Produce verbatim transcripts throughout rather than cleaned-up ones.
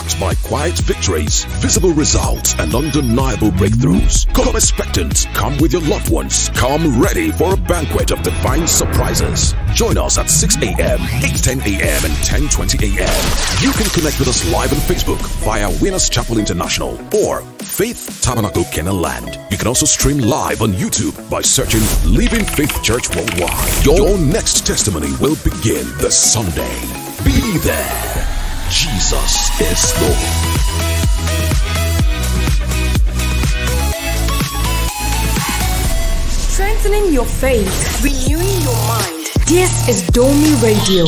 marked by quiet victories, visible results, and undeniable breakthroughs. Come expectant. Come with your loved ones. Come ready for a banquet of divine surprises. Join us at six a.m., eight ten a.m., and ten twenty a.m. You can connect with us live on Facebook via Winners Chapel International or Faith Tabernacle Kenaland. You can also stream live on YouTube by searching Living Faith Church Worldwide. Your next testimony will begin this Sunday. Be there. Jesus is Lord. Strengthening your faith, renewing your mind. This is Domi Radio.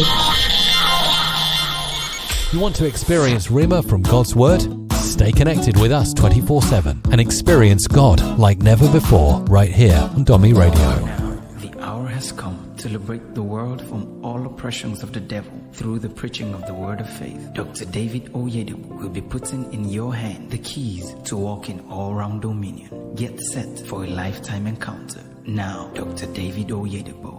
You want to experience Rhema from God's Word? Stay connected with us twenty-four seven and experience God like never before right here on Domi Radio. Now, the hour has come to liberate the world from all oppressions of the devil through the preaching of the word of faith. Doctor David Oyedepo will be putting in your hand the keys to walk in all-round dominion. Get set for a lifetime encounter. Now, Doctor David Oyedepo.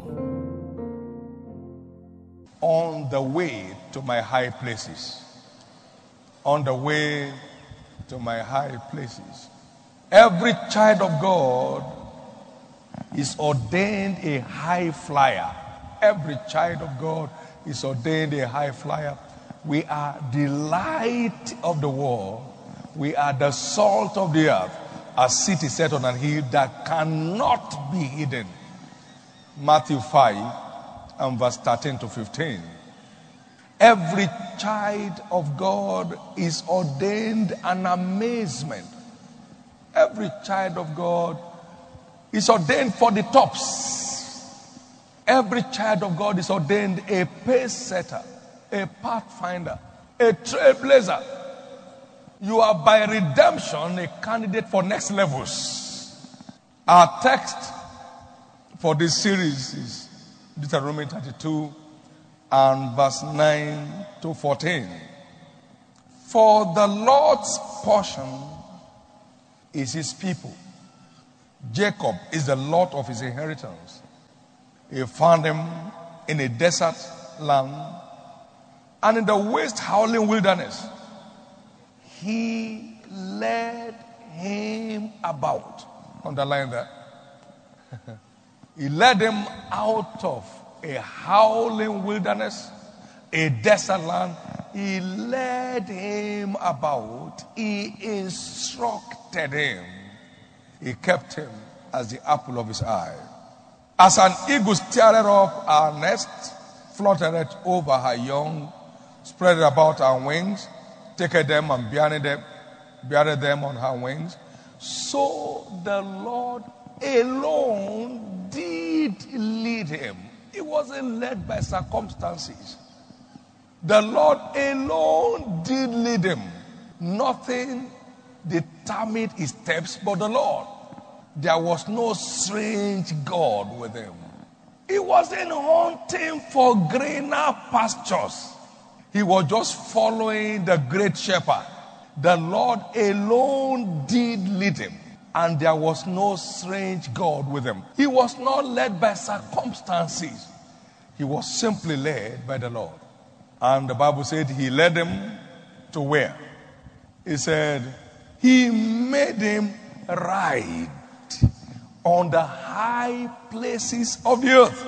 On the way to my high places. On the way to my high places. Every child of God is ordained a high flyer. Every child of God is ordained a high flyer. We are the light of the world. We are the salt of the earth. A city set on a hill that cannot be hidden. Matthew five and verse thirteen to fifteen. Every child of God is ordained an amazement. Every child of God is ordained for the tops. Every child of God is ordained a pace setter, a pathfinder, a trailblazer. You are by redemption a candidate for next levels. Our text for this series is Deuteronomy thirty-two and verse nine to fourteen. For the Lord's portion is his people. Jacob is the lot of his inheritance. He found him in a desert land and in the waste howling wilderness. He led him about. Underline that. He led him out of a howling wilderness, a desert land. He led him about. He instructed him. He kept him as the apple of his eye. As an eagle stirred up her nest, fluttered over her young, spread about her wings, taketh them and buried them, buried them on her wings. So the Lord alone did lead him. He wasn't led by circumstances. The Lord alone did lead him. Nothing determined his steps but the Lord. There was no strange God with him. He wasn't hunting for greener pastures. He was just following the great shepherd. The Lord alone did lead him. And there was no strange God with him. He was not led by circumstances. He was simply led by the Lord. And the Bible said he led him to where? He said, he made him ride on the high places of the earth.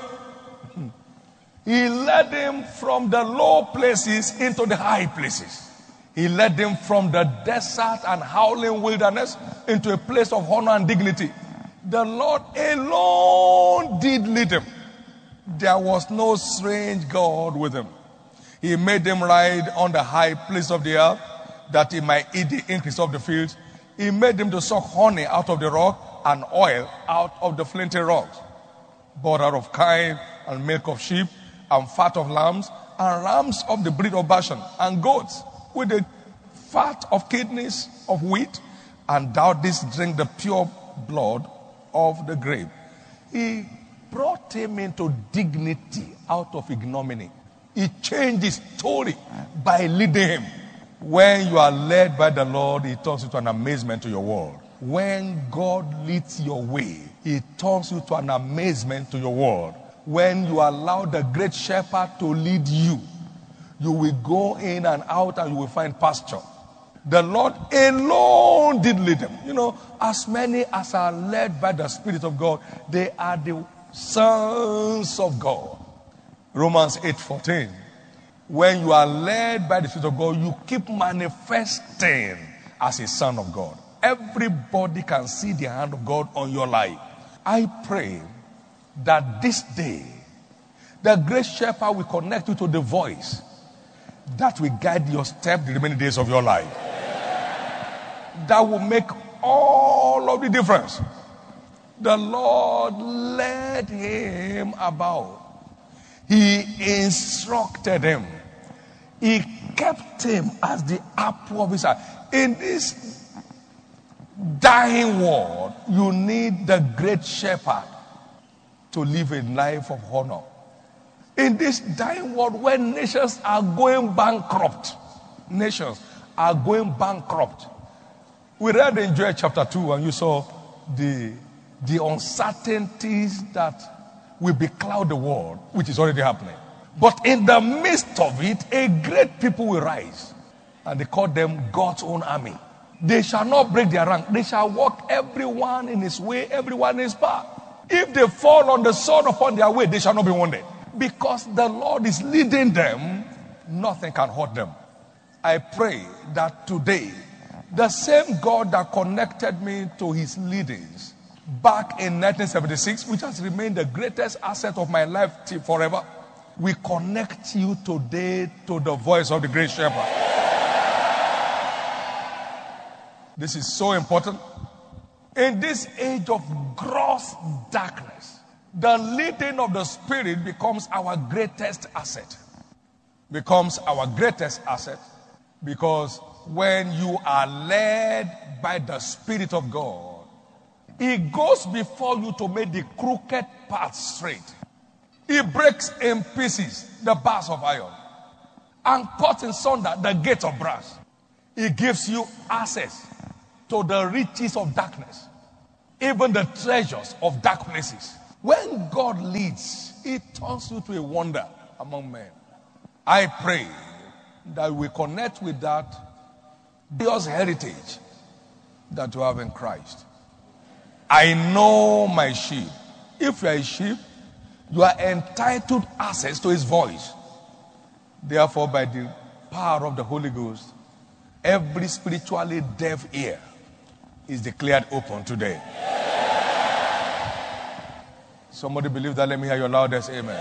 He led him from the low places into the high places. He led him from the desert and howling wilderness into a place of honor and dignity. The Lord alone did lead him. There was no strange God with him. He made him ride on the high place of the earth that he might eat the increase of the fields. He made him to suck honey out of the rock and oil out of the flinty rocks. Butter of kine and milk of sheep and fat of lambs and rams of the breed of Bashan and goats with the fat of kidneys of wheat, and thou didst drink the pure blood of the grape. He brought him into dignity out of ignominy. He changed his story by leading him. When you are led by the Lord, he turns you to an amazement to your world. When God leads your way, he turns you to an amazement to your world. When you allow the great shepherd to lead you, you will go in and out and you will find pasture. The Lord alone did lead them. You know, as many as are led by the Spirit of God, they are the sons of God. Romans eight fourteen. When you are led by the Spirit of God, you keep manifesting as a son of God. Everybody can see the hand of God on your life. I pray that this day, the great shepherd will connect you to the voice that will guide your step the remaining days of your life. That will make all of the difference. The Lord led him about. He instructed him. He kept him as the apple of his eye. In this dying world, you need the great shepherd to live a life of honor. In this dying world where nations are going bankrupt, nations are going bankrupt. We read in Joel chapter two and you saw the, the uncertainties that will becloud the world, which is already happening. But in the midst of it, a great people will rise. And they call them God's own army. They shall not break their rank. They shall walk everyone in his way, everyone in his path. If they fall on the sword upon their way, they shall not be wounded. Because the Lord is leading them, nothing can hurt them. I pray that today, the same God that connected me to his leadings back in nineteen seventy-six, which has remained the greatest asset of my life till forever, we connect you today to the voice of the great shepherd. This is so important. In this age of gross darkness, the leading of the Spirit becomes our greatest asset. Becomes our greatest asset because when you are led by the Spirit of God, he goes before you to make the crooked path straight. He breaks in pieces the bars of iron and cuts in sunder the gates of brass. He gives you access to the riches of darkness, even the treasures of dark places. When God leads, he turns you to a wonder among men. I pray that we connect with that glorious heritage that you have in Christ. I know my sheep. If you are a sheep, you are entitled access to his voice. Therefore, by the power of the Holy Ghost, every spiritually deaf ear is declared open today. Somebody believe that? Let me hear your loudest amen.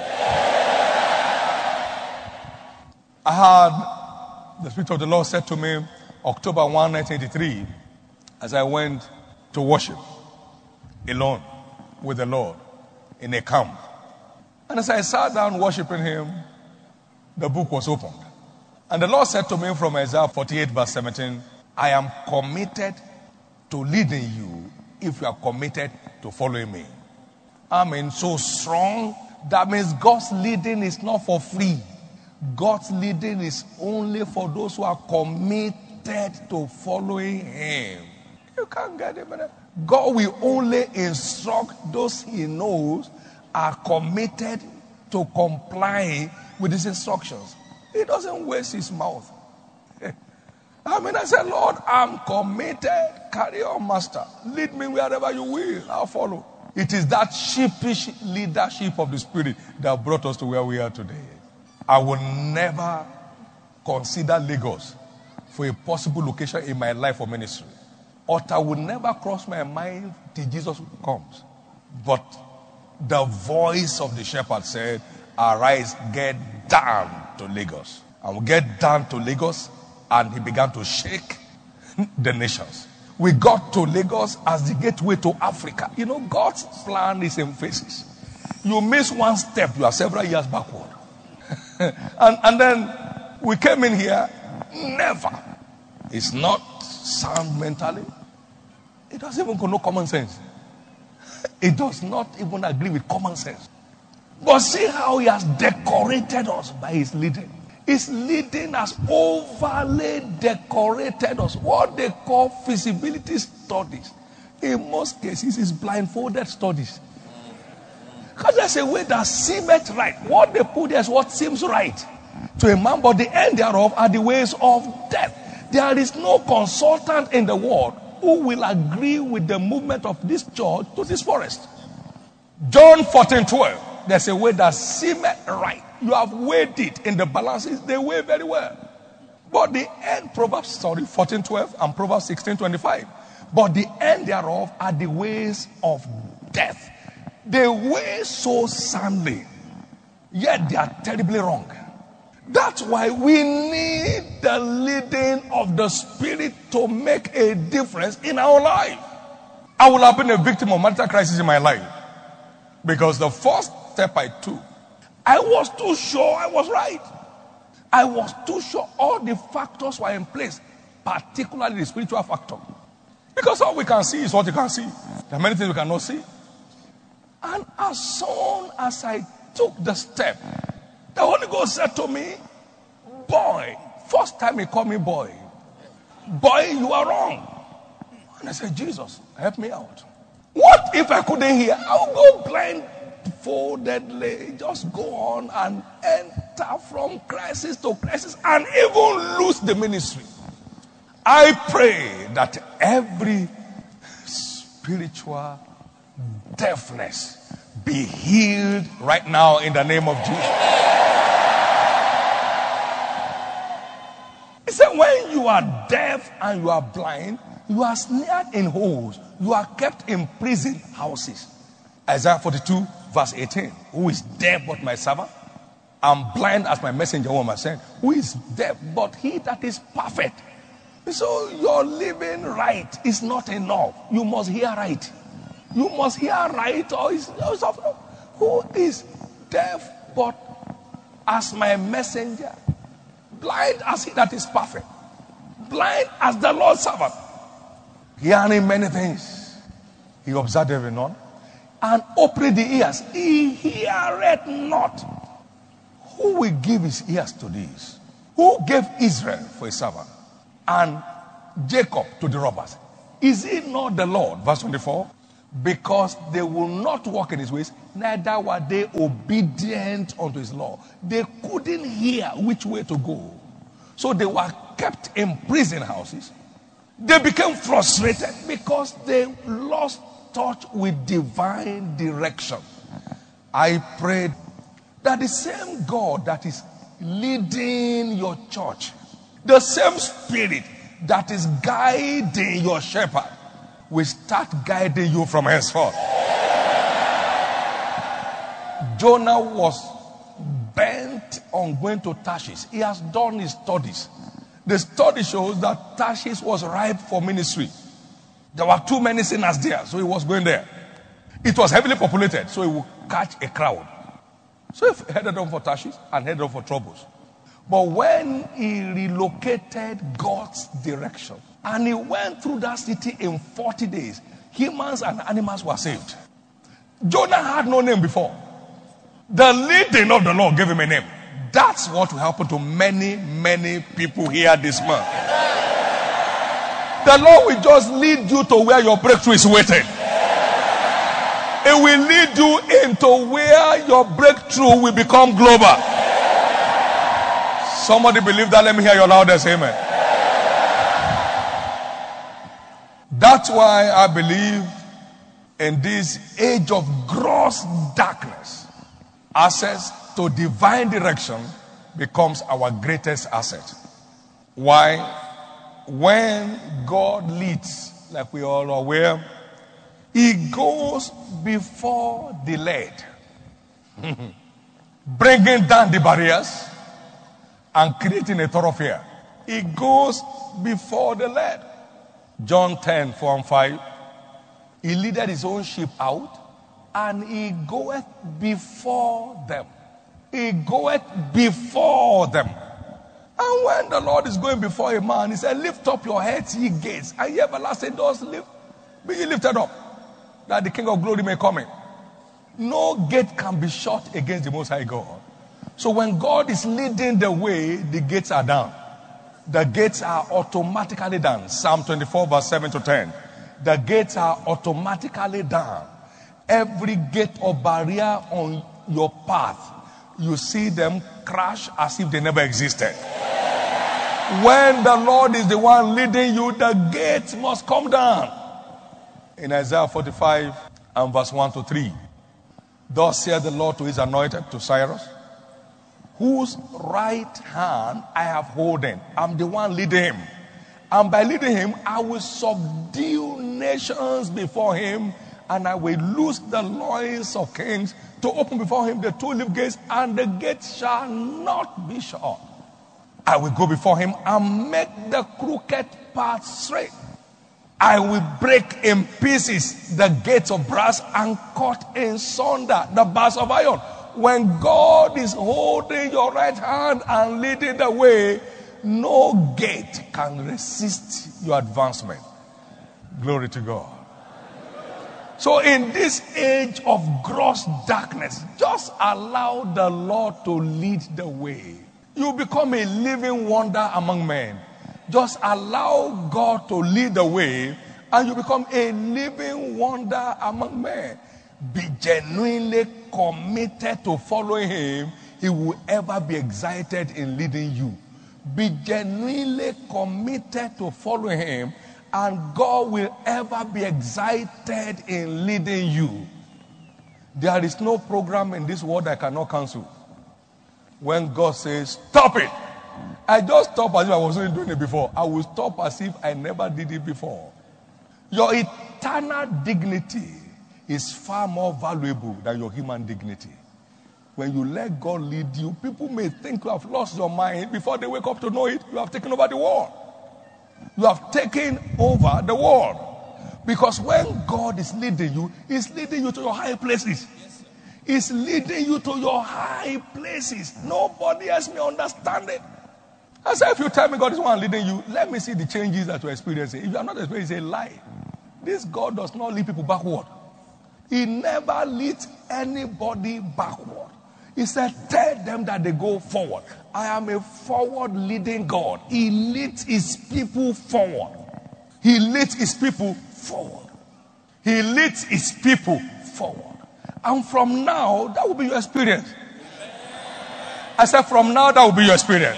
I had the Spirit of the Lord said to me October first, nineteen eighty-three, as I went to worship alone with the Lord in a camp. And as I sat down worshiping him, the book was opened. And the Lord said to me from Isaiah forty-eight verse seventeen, I am committed to leading you if you are committed to following me. I mean, so strong. That means God's leading is not for free. God's leading is only for those who are committed to following him. You can't get it, man. God will only instruct those he knows are committed to comply with his instructions. He doesn't waste his mouth. I mean, I said, Lord, I'm committed. Carry on, Master. Lead me wherever you will. I'll follow. It is that sheepish leadership of the Spirit that brought us to where we are today. I will never consider Lagos for a possible location in my life or ministry. Utter will never cross my mind till Jesus comes. But the voice of the shepherd said, arise, get down to Lagos. I will get down to Lagos, and he began to shake the nations. We got to Lagos as the gateway to Africa. You know, God's plan is in phases. You miss one step, you are several years backward. and, and then we came in here, never. It's not sound mentally. It doesn't even know common sense. It does not even agree with common sense. But see how he has decorated us by his leading. His leading has overly decorated us. What they call feasibility studies. In most cases, is blindfolded studies. Because there's a way that seemeth right. What they put there is what seems right to a man, but the end thereof are the ways of death. there is no consultant in the world who will agree with the movement of this church to this forest. John fourteen twelve. There's a way that seemeth right. You have weighed it in the balances. They weigh very well. But the end, Proverbs, sorry, fourteen twelve and Proverbs sixteen twenty-five. But the end thereof are the ways of death. They weigh so soundly, yet they are terribly wrong. That's why we need the leading of the Spirit to make a difference in our life. I will have been a victim of marital crisis in my life because the first step I took, I was too sure I was right. I was too sure all the factors were in place, particularly the spiritual factor. Because all we can see is what you can see. There are many things we cannot see. And as soon as I took the step, the Holy Ghost said to me, boy, first time he called me boy, boy, you are wrong. And I said, Jesus, help me out. What if I couldn't hear? I'll go blindfoldedly, just go on and enter from crisis to crisis and even lose the ministry. I pray that every spiritual deafness be healed right now in the name of Jesus. He said, when you are deaf and you are blind, you are snared in holes. You are kept in prison houses. Isaiah forty-two, verse eighteen. Who is deaf but my servant? And blind as my messenger whom I sent. Who is deaf but he that is perfect? So your living right is not enough. You must hear right. You must hear right or is who is deaf but as my messenger? Blind as he that is perfect. Blind as the Lord's servant. Hearing many things. He observed every none. And opened the ears. He heareth not. Who will give his ears to this? Who gave Israel for a servant? And Jacob to the robbers? Is it not the Lord? Verse twenty-four. Because they will not walk in his ways, neither were they obedient unto his law. They couldn't hear which way to go. So they were kept in prison houses. They became frustrated because they lost touch with divine direction. I prayed that the same God that is leading your church, the same Spirit that is guiding your shepherd, will start guiding you from henceforth. Jonah was bent on going to Tarshish. He has done his studies. The study shows that Tarshish was ripe for ministry. There were too many sinners there, so he was going there. It was heavily populated, so he would catch a crowd. So he headed on for Tarshish and headed on for troubles. But when he relocated God's direction, and he went through that city in forty days, humans and animals were saved. Jonah had no name before. The leading of the Lord gave him a name. That's what will happen to many, many people here this month. The Lord will just lead you to where your breakthrough is waiting. It will lead you into where your breakthrough will become global. Somebody believe that? Let me hear your loudest amen. That's why I believe in this age of gross darkness, access to divine direction becomes our greatest asset. Why? When God leads, like we all are aware, he goes before the led, bringing down the barriers and creating a thoroughfare. He goes before the led. John ten, four and five. He leaded his own sheep out, and he goeth before them. He goeth before them. And when the Lord is going before a man, he said, lift up your heads, ye gates, and ye everlasting doors, lift, be ye lifted up, that the King of glory may come in. No gate can be shut against the Most High God. So when God is leading the way, the gates are down. The gates are automatically down. Psalm twenty-four, verse seven to ten. The gates are automatically down. Every gate or barrier on your path, you see them crash as if they never existed. When the Lord is the one leading you, the gates must come down. In Isaiah forty-five and verse one to three. Thus saith the Lord to his anointed, to Cyrus, whose right hand I have holden. I'm the one leading him. And by leading him, I will subdue nations before him, and I will loose the loins of kings, to open before him the two-leaf gates, and the gates shall not be shut. I will go before him and make the crooked path straight. I will break in pieces the gates of brass and cut in sunder the bars of iron. When God is holding your right hand and leading the way, no gate can resist your advancement. Glory to God. So in this age of gross darkness, just allow the Lord to lead the way. You become a living wonder among men. Just allow God to lead the way, and you become a living wonder among men. Be genuinely committed to following him. He will ever be excited in leading you. Be genuinely committed to following him, and God will ever be excited in leading you. There is no program in this world I cannot cancel. When God says, stop it, I just stop as if I wasn't doing it before. I will stop as if I never did it before. Your eternal dignity is far more valuable than your human dignity. When you let God lead you, people may think you have lost your mind. Before they wake up to know it, you have taken over the world. You have taken over the world. Because when God is leading you, he's leading you to your high places. He's leading you to your high places. Nobody else may understand it. I said, if you tell me God is one leading you, let me see the changes that you're experiencing. If you are not experiencing, it's a lie. This God does not lead people backward. He never leads anybody backward. He said, tell them that they go forward. I am a forward leading God. He leads his people forward. He leads his people forward. He leads his people forward. And from now, that will be your experience. I said, from now, that will be your experience.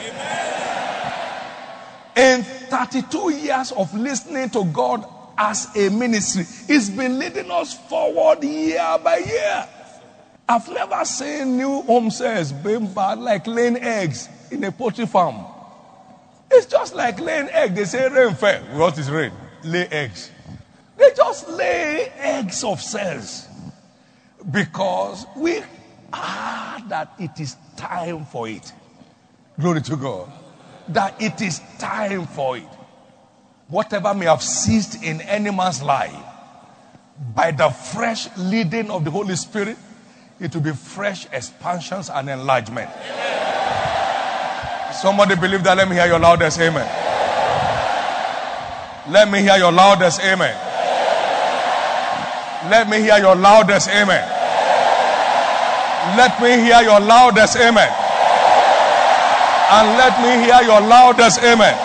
In thirty-two years of listening to God as a ministry, he's been leading us forward year by year. I've never seen new home sales being bad like laying eggs in a poultry farm. It's just like laying eggs. They say rain fell. What is rain? Lay eggs. They just lay eggs of cells. Because we are that it is time for it. Glory to God. That it is time for it. Whatever may have ceased in any man's life, by the fresh leading of the Holy Spirit, it will be fresh expansions and enlargement. Somebody believe that? Let me hear your loudest amen. Let me hear your loudest amen. Let me hear your loudest amen. Let me hear your loudest amen. And let me hear your loudest amen.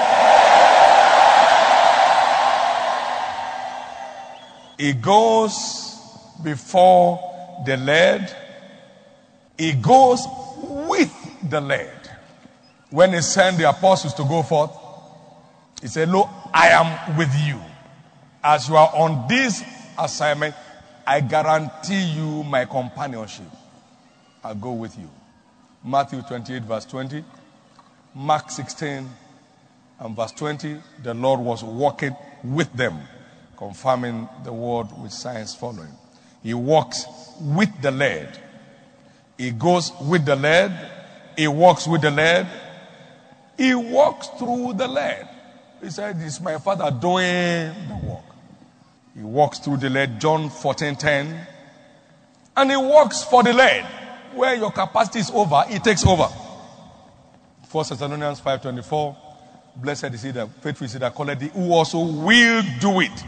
It goes before the led. It goes with the led. When he sent the apostles to go forth, he said, "Look, I am with you. As you are on this assignment, I guarantee you my companionship. I'll go with you." Matthew twenty-eight verse twenty. Mark sixteen and verse twenty. The Lord was walking with them, confirming the word with signs following. He walks with the led. He goes with the led. He walks with the led. He walks through the led. He said, "This is my Father doing the work." He walks through the led. John fourteen ten. And he walks for the led. Where your capacity is over, he takes over. First Thessalonians five twenty-four. Blessed is he that faithful is he that calleth thee, who also will do it.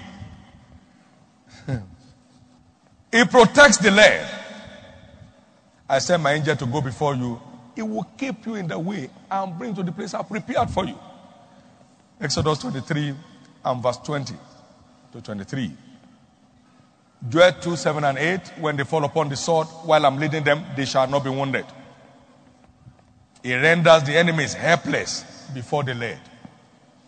He protects the led. I send my angel to go before you. He will keep you in the way and bring to the place I've prepared for you. Exodus twenty-three and verse twenty to twenty-three. Joel two, seven and eight. When they fall upon the sword, while I'm leading them, they shall not be wounded. He renders the enemies helpless before the led.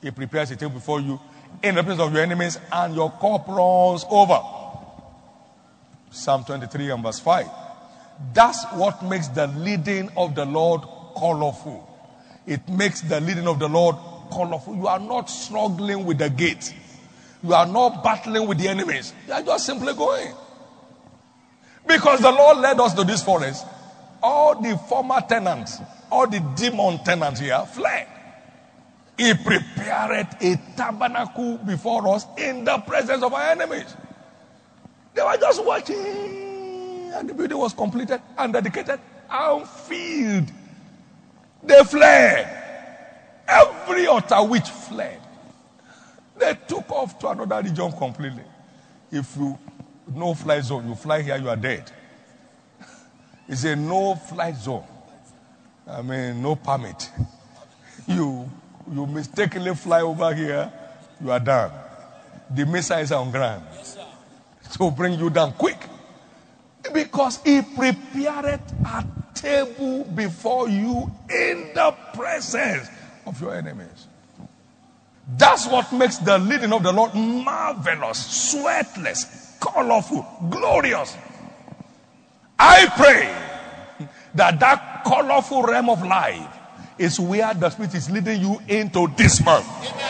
He prepares a table before you in the presence of your enemies, and your cup runs over. Psalm twenty-three and verse five. That's what makes the leading of the Lord colorful. It makes the leading of the Lord colorful. You are not struggling with the gate. You are not battling with the enemies. You are just simply going. Because the Lord led us to this forest. All the former tenants, all the demon tenants here fled. He prepared a tabernacle before us in the presence of our enemies. They were just watching, and the building was completed and dedicated and filled. They fled. Every altar witch fled. They took off to another region completely. If you no fly zone, you fly here, you are dead. It's a no fly zone. I mean, no permit. You you mistakenly fly over here, you are done. The missiles are on ground. To bring you down quick. Because he prepared a table before you in the presence of your enemies. That's what makes the leading of the Lord marvelous, sweatless, colorful, glorious. I pray that that colorful realm of life is where the Spirit is leading you into this month.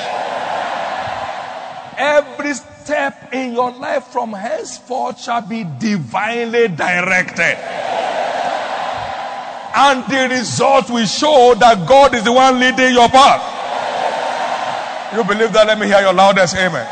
Every step in your life from henceforth shall be divinely directed. And the result will show that God is the one leading your path. You believe that? Let me hear your loudest amen.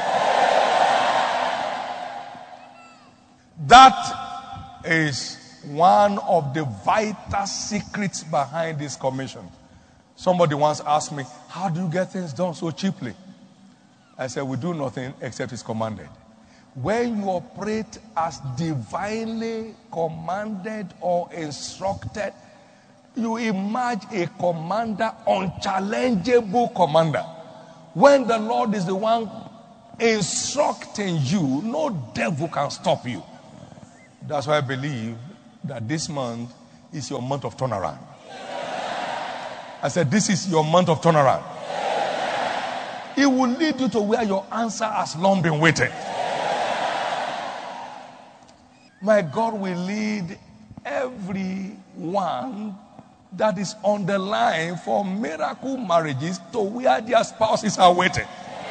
That is one of the vital secrets behind this commission. Somebody once asked me, how do you get things done so cheaply? I said, we do nothing except it's commanded. When you operate as divinely commanded or instructed, you emerge a commander, unchallengeable commander. When the Lord is the one instructing you, no devil can stop you. That's why I believe that this month is your month of turnaround. I said, this is your month of turnaround. It will lead you to where your answer has long been waiting. My God will lead everyone that is on the line for miracle marriages to where their spouses are waiting.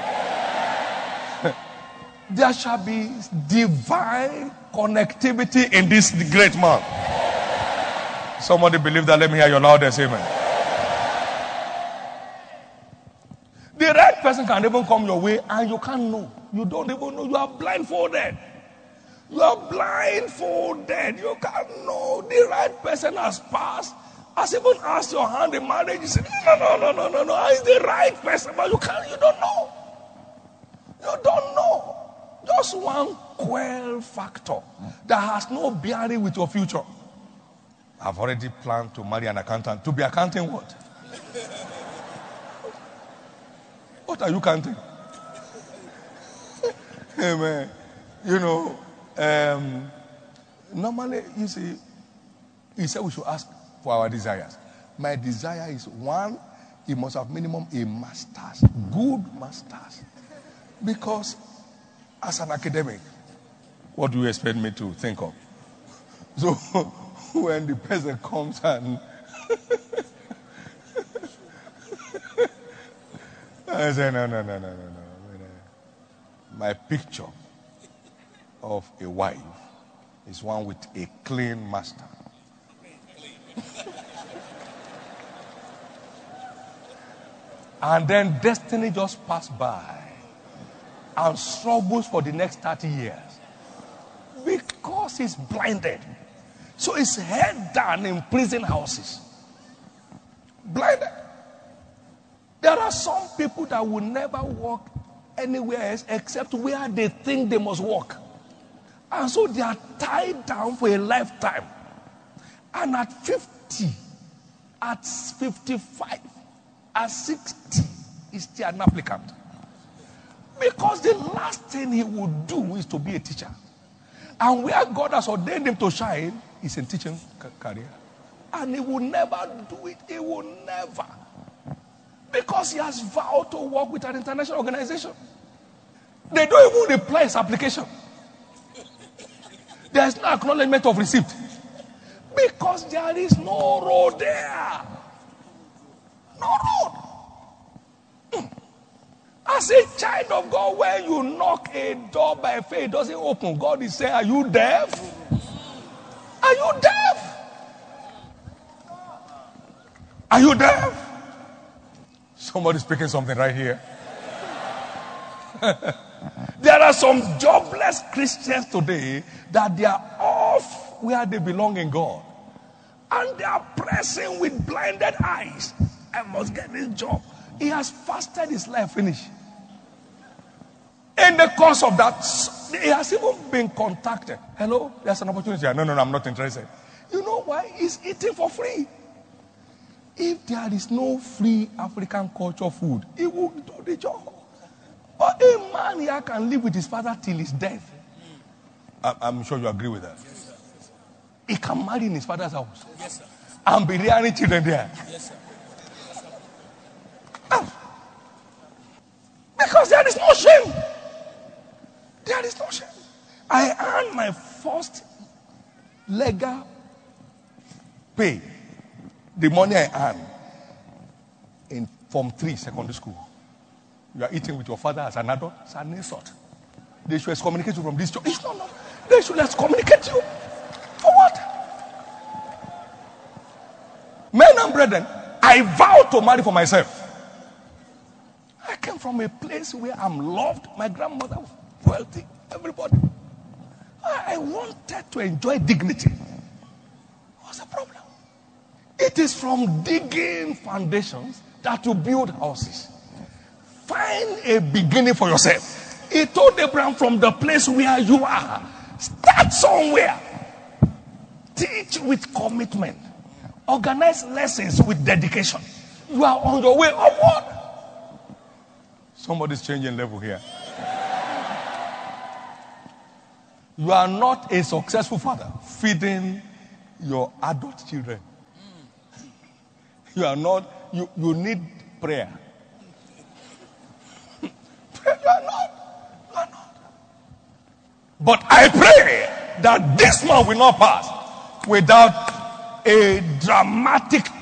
There shall be divine connectivity in this great month. Somebody believe that? Let me hear your loudest amen. The right person can even come your way and you can't know. You don't even know. You are blindfolded. You are blindfolded. You can't know. The right person has passed. Has even asked your hand in marriage. You say, no, no, no, no, no, no. It's the right person. But you can't. You don't know. You don't know. Just one quell factor that has no bearing with your future. I've already planned to marry an accountant. To be accounting what? What are you counting? Amen. You know, um, normally, you see, he said we should ask for our desires. My desire is one, he must have minimum a master's, good master's. Because as an academic, what do you expect me to think of? So when the person comes and I say, no, no, no, no, no, no. My picture of a wife is one with a clean master. And then destiny just passed by and struggles for the next thirty years because he's blinded. So he's head down in prison houses. Blinded. There are some people that will never walk anywhere else except where they think they must walk. And so they are tied down for a lifetime. And at fifty, at fifty-five, at sixty, he's still an applicant. Because the last thing he would do is to be a teacher. And where God has ordained him to shine is in teaching career. And he will never do it. He will never. Because he has vowed to work with an international organization. They don't even reply his application. There is no acknowledgement of receipt. Because there is no road there. No road. Hmm. As a child of God, when you knock a door by faith, it doesn't open. God is saying, are you deaf? Are you deaf? Are you deaf? Somebody speaking something right here. There are some jobless Christians today that they are off where they belong in God. And they are pressing with blinded eyes. I must get this job. He has fasted his life finish. In the course of that, he has even been contacted. Hello, there's an opportunity. No, no, no, I'm not interested. You know why? He's eating for free. If there is no free African culture food, he will do the job. But a man here can live with his father till his death. I'm sure you agree with that. Yes, sir. He can marry in his father's house. Yes, sir. And be rearing children there. Yes, sir. Yes, sir. Ah. Because there is no shame. There is no shame. I earned my first legal pay. The money I earned in Form three secondary school. You are eating with your father as an adult. It's an insult. They should excommunicate you from this church. It's not, not. They should excommunicate you. For what? Men and brethren, I vow to marry for myself. I came from a place where I'm loved. My grandmother was wealthy. Everybody. I wanted to enjoy dignity. What's the problem? It is from digging foundations that you build houses. Find a beginning for yourself. He told Abraham, from the place where you are, start somewhere. Teach with commitment. Organize lessons with dedication. You are on your way upward. Somebody's changing level here. You are not a successful father feeding your adult children. You are not, you, you need prayer. You are not. You are not. But I pray that this month will not pass without a dramatic